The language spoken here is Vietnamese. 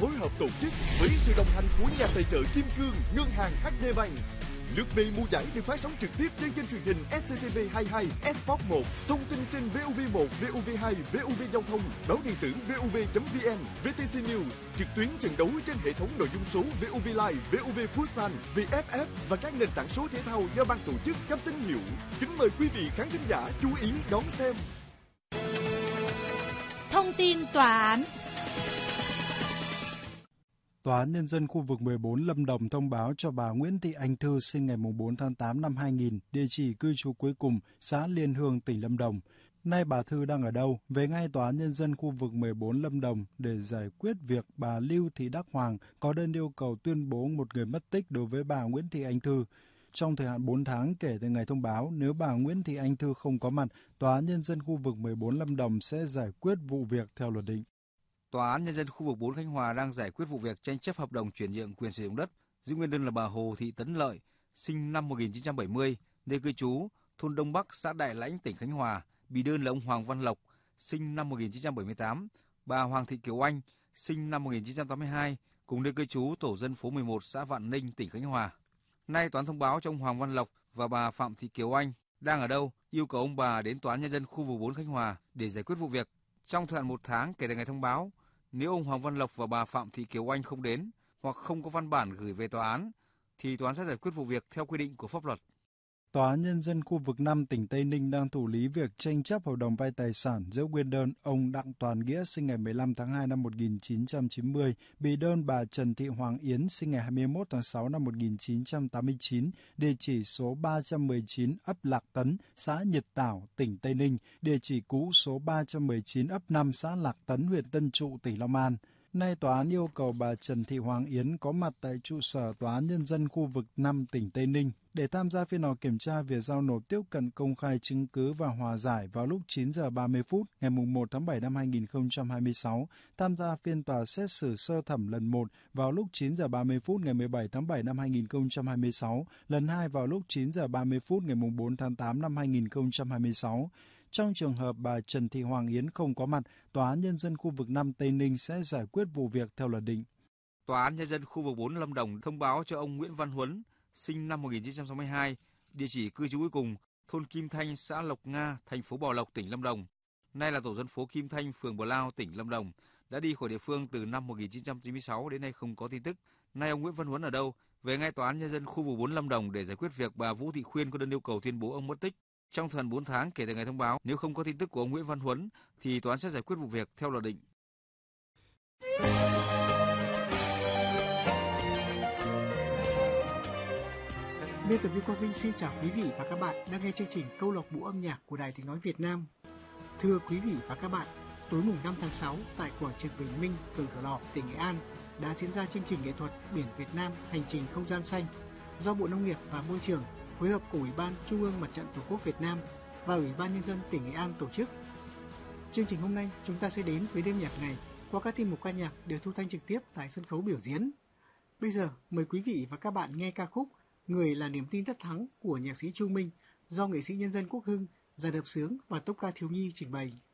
phối hợp tổ chức với sự đồng hành của nhà tài trợ Kim Cương, Ngân hàng HD Bank. Lượt về mùa giải được phát sóng trực tiếp trên kênh truyền hình SCTV22, Sport 1, thông tin trên VOV1, VOV2, VOV Giao thông, báo điện tử VOV.vn, VTC News, trực tuyến trận đấu trên hệ thống nội dung số VOV Live, VOV Futsal, VFF và các nền tảng số thể thao do ban tổ chức cấp tín hiệu. Kính mời quý vị khán thính giả chú ý đón xem. Thông tin tòa án. Tòa án Nhân dân khu vực 14 Lâm Đồng thông báo cho bà Nguyễn Thị Anh Thư sinh ngày 4 tháng 8 năm 2000, địa chỉ cư trú cuối cùng, xã Liên Hương, tỉnh Lâm Đồng. Nay bà Thư đang ở đâu? Về ngay Tòa án Nhân dân khu vực 14 Lâm Đồng để giải quyết việc bà Lưu Thị Đắc Hoàng có đơn yêu cầu tuyên bố một người mất tích đối với bà Nguyễn Thị Anh Thư. Trong thời hạn 4 tháng kể từ ngày thông báo, nếu bà Nguyễn Thị Anh Thư không có mặt, Tòa án Nhân dân khu vực 14 Lâm Đồng sẽ giải quyết vụ việc theo luật định. Tòa án Nhân dân khu vực 4 Khánh Hòa đang giải quyết vụ việc tranh chấp hợp đồng chuyển nhượng quyền sử dụng đất. Giữ nguyên đơn là bà Hồ Thị Tấn Lợi, sinh năm 1970, nơi cư trú, thôn Đông Bắc, xã Đại Lãnh, tỉnh Khánh Hòa. Bị đơn là ông Hoàng Văn Lộc, sinh năm 1978, bà Hoàng Thị Kiều Anh, sinh năm 1982, cùng nơi cư trú tổ dân phố 11, xã Vạn Ninh, tỉnh Khánh Hòa. Nay tòa án thông báo cho ông Hoàng Văn Lộc và bà Phạm Thị Kiều Anh đang ở đâu, yêu cầu ông bà đến Tòa án Nhân dân khu vực 4 Khánh Hòa để giải quyết vụ việc. Trong thời hạn 1 tháng kể từ ngày thông báo, nếu ông Hoàng Văn Lộc và bà Phạm Thị Kiều Anh không đến hoặc không có văn bản gửi về tòa án, thì tòa án sẽ giải quyết vụ việc theo quy định của pháp luật. Tòa án Nhân dân khu vực 5 tỉnh Tây Ninh đang thụ lý việc tranh chấp hợp đồng vay tài sản giữa nguyên đơn ông Đặng Toàn Nghĩa sinh ngày 15 tháng 2 năm 1990, bị đơn bà Trần Thị Hoàng Yến sinh ngày 21 tháng 6 năm 1989, địa chỉ số 319 ấp Lạc Tấn, xã Nhật Tảo, tỉnh Tây Ninh, địa chỉ cũ số 319 ấp 5 xã Lạc Tấn, huyện Tân Trụ, tỉnh Long An. Nay tòa án yêu cầu bà Trần Thị Hoàng Yến có mặt tại trụ sở Tòa án Nhân dân khu vực 5 tỉnh Tây Ninh để tham gia phiên họp kiểm tra việc giao nộp tiếp cận công khai chứng cứ và hòa giải vào lúc 9 giờ 30 phút ngày 1 tháng 7 năm 2026, tham gia phiên tòa xét xử sơ thẩm lần 1 vào lúc 9 giờ 30 phút ngày 17 tháng 7 năm 2026, lần 2 vào lúc 9 giờ 30 phút ngày 4 tháng 8 năm 2026. Trong trường hợp bà Trần Thị Hoàng Yến không có mặt, Tòa án Nhân dân khu vực 5 Tây Ninh sẽ giải quyết vụ việc theo luật định. Tòa án Nhân dân khu vực 4 Lâm Đồng thông báo cho ông Nguyễn Văn Huấn, sinh năm 1962, địa chỉ cư trú cuối cùng, thôn Kim Thanh, xã Lộc Nga, thành phố Bảo Lộc, tỉnh Lâm Đồng. Nay là tổ dân phố Kim Thanh, phường Bờ Lao, tỉnh Lâm Đồng, đã đi khỏi địa phương từ năm 1996 đến nay không có tin tức. Nay ông Nguyễn Văn Huấn ở đâu? Về ngay Tòa án Nhân dân khu vực 4 Lâm Đồng để giải quyết việc bà Vũ Thị Khuyên có đơn yêu cầu tuyên bố ông mất tích. Trong thời hạn 4 tháng kể từ ngày thông báo, nếu không có tin tức của ông Nguyễn Văn Huấn, thì tòa án sẽ giải quyết vụ việc theo luật định. Biên tập viên Quang Vinh xin chào quý vị và các bạn đang nghe chương trình Câu lạc bộ âm nhạc của Đài Tiếng nói Việt Nam. Thưa quý vị và các bạn, tối mùng 5 tháng 6 tại quảng trường Bình Minh, phường Cửa Lò, tỉnh Nghệ An đã diễn ra chương trình nghệ thuật Biển Việt Nam hành trình không gian xanh do Bộ Nông nghiệp và Môi trường phối hợp cùng Ủy ban Trung ương Mặt trận Tổ quốc Việt Nam và Ủy ban Nhân dân tỉnh Nghệ An tổ chức. Chương trình hôm nay chúng ta sẽ đến với đêm nhạc này qua các tiết mục ca nhạc được thu thanh trực tiếp tại sân khấu biểu diễn. Bây giờ mời quý vị và các bạn nghe ca khúc Người là niềm tin tất thắng của nhạc sĩ Chu Minh do nghệ sĩ nhân dân Quốc Hưng, dàn hợp xướng và tốp ca thiếu nhi trình bày.